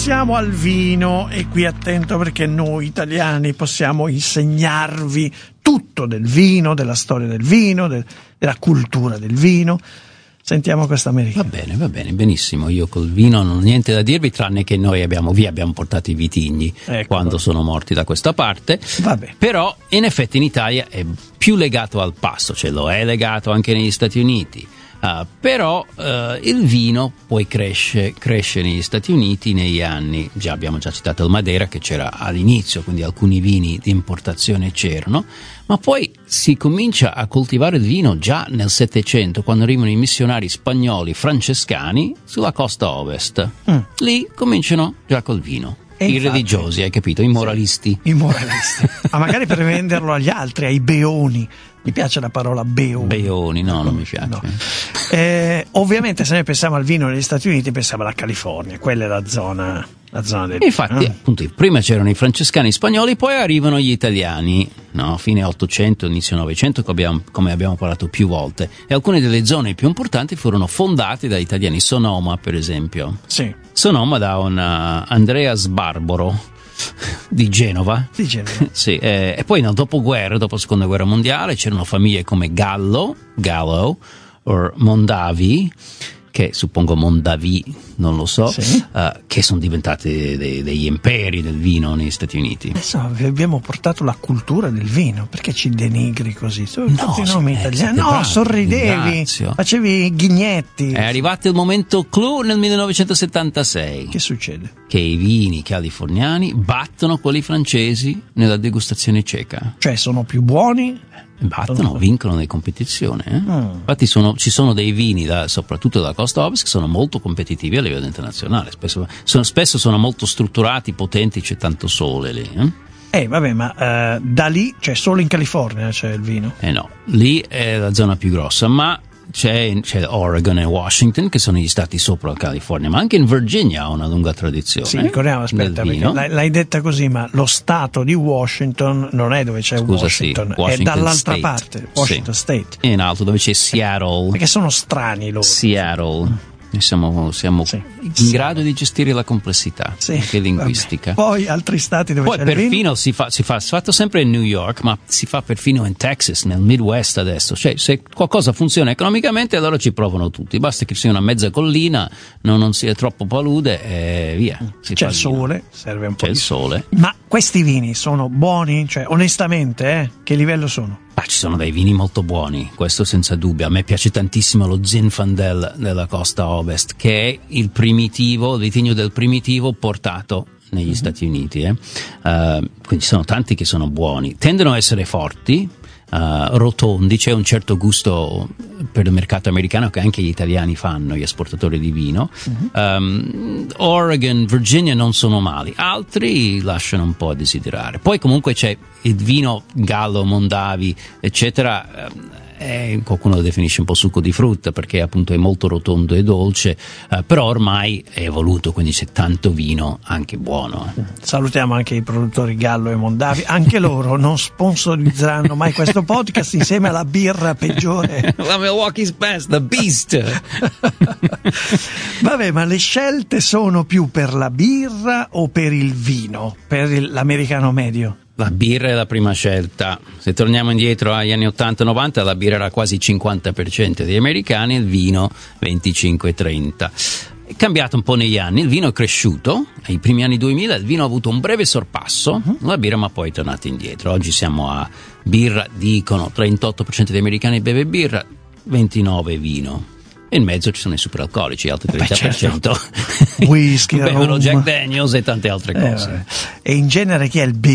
Siamo al vino e qui attento, perché noi italiani possiamo insegnarvi tutto del vino, della storia del vino, della cultura del vino. Sentiamo questa americana. Va bene, benissimo. Io col vino non ho niente da dirvi, tranne che noi abbiamo portato i vitigni quando sono morti da questa parte. Vabbè. Però in effetti in Italia è più legato al pasto, cioè lo è legato anche negli Stati Uniti. Però il vino poi cresce negli Stati Uniti negli anni. Abbiamo già citato il Madeira, che c'era all'inizio, quindi alcuni vini di importazione c'erano, ma poi si comincia a coltivare il vino già nel Settecento, quando arrivano i missionari spagnoli francescani sulla costa ovest. Lì cominciano già col vino. I religiosi, hai capito? I moralisti. Sì, i moralisti. Ma magari per venderlo agli altri, ai beoni. Mi piace la parola beoni. Beoni, no, non mi piace. No. Ovviamente se noi pensiamo al vino negli Stati Uniti pensiamo alla California, quella è la zona del Infatti, appunto, prima c'erano i francescani spagnoli, poi arrivano gli italiani, no? Fine 800, inizio 900, come abbiamo parlato più volte. E alcune delle zone più importanti furono fondate da italiani. Sonoma, per esempio. Sì. Sonoma da un Andreas Barbaro di Genova. Sì, e poi nel dopoguerra, dopo la seconda guerra mondiale, c'erano famiglie come Gallo o Mondavi, che suppongo Mondavi, non lo so, sì. Che sono diventati degli imperi del vino negli Stati Uniti. Adesso vi abbiamo portato la cultura del vino, perché ci denigri così? Tutti i nomi italiani. No, bravi, sorridevi, ringrazio. Facevi ghignetti. È arrivato il momento clou nel 1976. Che succede? Che i vini californiani battono quelli francesi nella degustazione ceca. Cioè sono più buoni? Vincono le competizioni. Infatti ci sono dei vini, soprattutto dalla costa ovest, che sono molto competitivi a livello internazionale. Spesso sono molto strutturati, potenti, c'è tanto sole lì. Vabbè, ma da lì, cioè solo in California c'è il vino? No, lì è la zona più grossa, ma c'è Oregon e Washington, che sono gli stati sopra la California, ma anche in Virginia ha una lunga tradizione. Sì, ricordiamo, aspetta, perché l'hai detta così, ma lo stato di Washington non è dove c'è Washington, è dall'altra parte, Washington State. È in alto, dove c'è Seattle. Perché sono strani loro. Seattle. Siamo in grado di gestire la complessità anche linguistica. Vabbè. Poi altri stati dove c'è perfino si fa fatto sempre in New York, ma si fa perfino in Texas, nel Midwest adesso. Cioè, se qualcosa funziona economicamente, allora ci provano tutti. Basta che sia una mezza collina, non sia troppo palude e via. C'è il sole, serve un po'. C'è il sole. Ma questi vini sono buoni? Cioè, onestamente, che livello sono? Ci sono dei vini molto buoni, questo senza dubbio. A me piace tantissimo lo Zinfandel della costa ovest, che è il vitigno del primitivo portato negli Stati Uniti. Quindi sono tanti che sono buoni. Tendono a essere forti, rotondi, c'è un certo gusto per il mercato americano che anche gli italiani fanno, gli esportatori di vino. Oregon, Virginia non sono mali, altri lasciano un po' a desiderare. Poi comunque c'è il vino Gallo, Mondavi, eccetera. Qualcuno lo definisce un po' succo di frutta, perché appunto è molto rotondo e dolce, però ormai è evoluto, quindi c'è tanto vino anche buono. Salutiamo anche i produttori Gallo e Mondavi, anche loro non sponsorizzeranno mai questo podcast insieme alla birra peggiore, la Milwaukee's Best, The Beast. Vabbè, ma le scelte sono più per la birra o per il vino, per l'americano medio? La birra è la prima scelta. Se torniamo indietro agli anni 80-90, la birra era quasi il 50% degli americani, il vino 25-30%. È cambiato un po' negli anni, il vino è cresciuto, ai primi anni 2000 il vino ha avuto un breve sorpasso, la birra ma poi è tornata indietro. Oggi siamo a birra, dicono 38% degli americani beve birra, 29% vino. E in mezzo ci sono i superalcolici, altri 30%. Whisky, bevono Jack Daniels e tante altre cose. E in genere chi è il